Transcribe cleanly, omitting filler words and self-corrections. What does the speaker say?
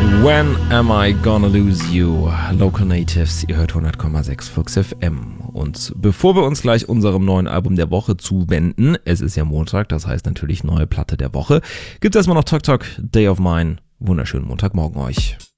When Am I Gonna Lose You? Local Natives, ihr hört 100,6 Flux FM. Und bevor wir uns gleich unserem neuen Album der Woche zuwenden, es ist ja Montag, das heißt natürlich neue Platte der Woche, gibt es erstmal noch Tok Tok, Day of Mine. Wunderschönen Montagmorgen euch.